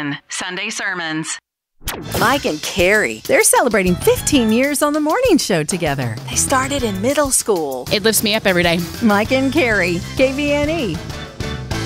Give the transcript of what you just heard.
Listen, Sunday sermons. Mike and Carrie, they're celebrating 15 years on the morning show together. They started in middle school. It lifts me up every day. Mike and Carrie, KVNE.